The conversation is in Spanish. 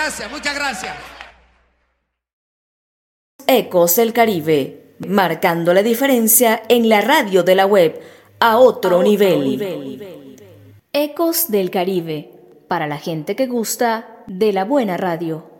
gracias, muchas gracias. Ecos del Caribe, marcando la diferencia en la radio de la web a otro nivel. Ecos del Caribe, para la gente que gusta de la buena radio.